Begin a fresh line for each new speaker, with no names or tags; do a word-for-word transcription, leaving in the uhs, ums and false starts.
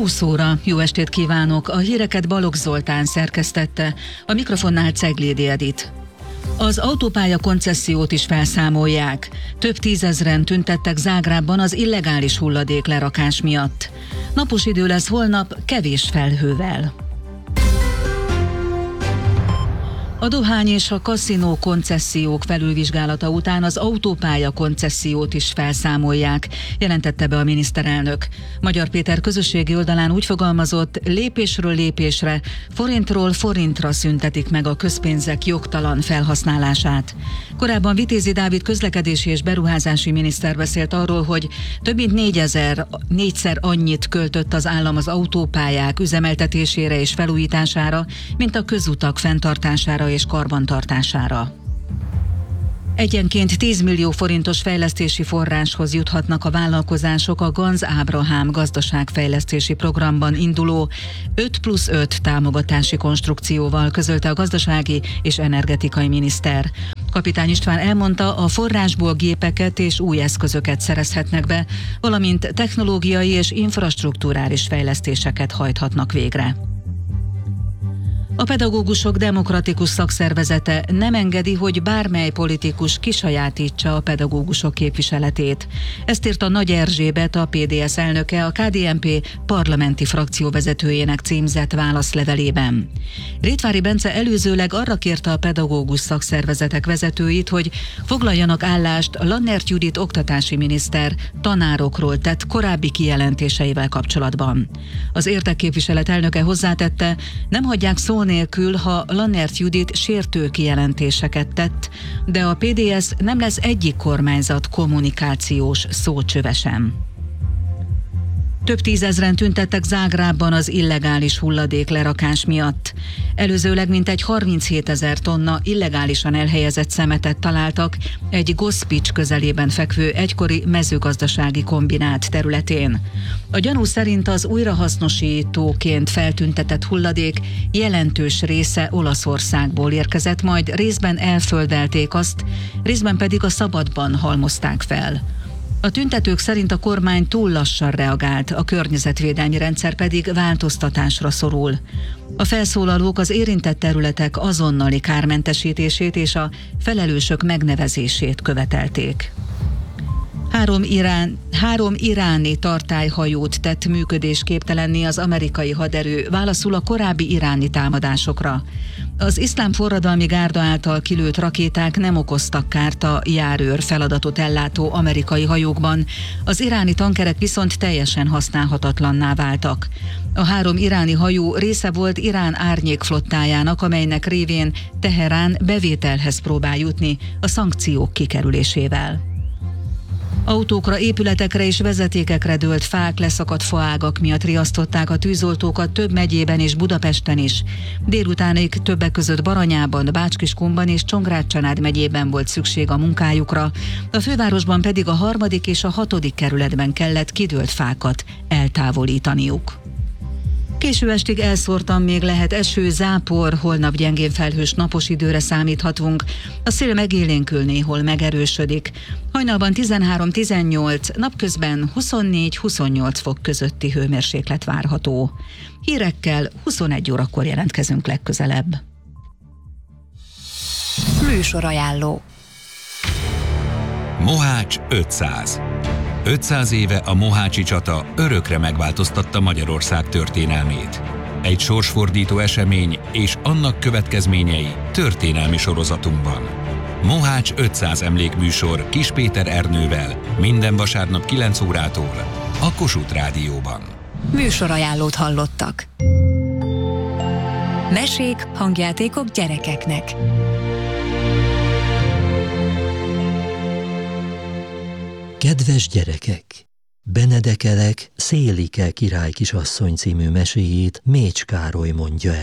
húsz óra, jó estét kívánok! A híreket Balogh Zoltán szerkesztette, a mikrofonnál Ceglédi Edit. Az autópálya koncessziót is felszámolják. Több tízezren tüntettek Zágrábban az illegális hulladék lerakás miatt. Napos idő lesz holnap, kevés felhővel. A dohány és a kaszinó koncesziók felülvizsgálata után az autópálya koncesziót is felszámolják, jelentette be a miniszterelnök. Magyar Péter közösségi oldalán úgy fogalmazott, lépésről lépésre, forintról forintra szüntetik meg a közpénzek jogtalan felhasználását. Korábban Vitézi Dávid közlekedési és beruházási miniszter beszélt arról, hogy több mint négyezer, négyszer annyit költött az állam az autópályák üzemeltetésére és felújítására, mint a közutak fenntartására és karbantartására. Egyenként tíz millió forintos fejlesztési forráshoz juthatnak a vállalkozások a Ganz Ábrahám gazdaságfejlesztési programban induló öt plusz öt támogatási konstrukcióval, közölte a gazdasági és energetikai miniszter. Kapitány István elmondta, a forrásból gépeket és új eszközöket szerezhetnek be, valamint technológiai és infrastrukturális fejlesztéseket hajthatnak végre. A Pedagógusok Demokratikus Szakszervezete nem engedi, hogy bármely politikus kisajátítsa a pedagógusok képviseletét. Ezt írta Nagy Erzsébet, a pé dé es elnöke a ká dé en pé parlamenti frakcióvezetőjének címzett válaszlevelében. Rétvári Bence előzőleg arra kérte a pedagógus szakszervezetek vezetőit, hogy foglaljanak állást Lannert Judit oktatási miniszter tanárokról tett korábbi kijelentéseivel kapcsolatban. Az érdekképviselet elnöke hozzátette, nem hagyják szó nélkül, ha Lannert Judit sértő kijelentéseket tett, de a pé dé es nem lesz egyik kormányzat kommunikációs szócsöve sem. Több tízezren tüntettek Zágrábban az illegális hulladék lerakás miatt. Előzőleg mintegy harminchétezer tonna illegálisan elhelyezett szemetet találtak egy Gospics közelében fekvő egykori mezőgazdasági kombinát területén. A gyanú szerint az újrahasznosítóként feltüntetett hulladék jelentős része Olaszországból érkezett, majd részben elföldelték azt, részben pedig a szabadban halmozták fel. A tüntetők szerint a kormány túl lassan reagált, a környezetvédelmi rendszer pedig változtatásra szorul. A felszólalók az érintett területek azonnali kármentesítését és a felelősök megnevezését követelték. Három, irán, három iráni tartályhajót tett működésképtelenné az amerikai haderő válaszul a korábbi iráni támadásokra. Az iszlám forradalmi gárda által kilőtt rakéták nem okoztak kárt a járőr feladatot ellátó amerikai hajókban, az iráni tankerek viszont teljesen használhatatlanná váltak. A három iráni hajó része volt Irán árnyékflottájának, amelynek révén Teherán bevételhez próbál jutni a szankciók kikerülésével. Autókra, épületekre és vezetékekre dőlt fák, leszakadt faágak miatt riasztották a tűzoltókat több megyében és Budapesten is. Délutánig többek között Baranyában, Bács-Kiskunban és Csongrád-Csanád megyében volt szükség a munkájukra, a fővárosban pedig a harmadik és a hatodik kerületben kellett kidőlt fákat eltávolítaniuk. Késő estig elszórtan még lehet eső, zápor, holnap gyengén felhős napos időre számíthatunk. A szél megélénkül, néhol megerősödik. Hajnalban tizenhárom-tizennyolc, napközben huszonnégy-huszonnyolc fok közötti hőmérséklet várható. Hírekkel huszonegy órakor jelentkezünk legközelebb.
Műsorajánló.
Mohács ötszáz. ötszáz éve a mohácsi csata örökre megváltoztatta Magyarország történelmét. Egy sorsfordító esemény és annak következményei történelmi sorozatunkban. Mohács ötszáz emlékműsor Kis Péter Ernővel minden vasárnap kilenc órától a Kossuth Rádióban.
Műsorajánlót hallottak. Mesék, hangjátékok gyerekeknek.
Kedves gyerekek! Benedek Elek Szélike király kisasszony című meséjét Mécs Károly mondja el.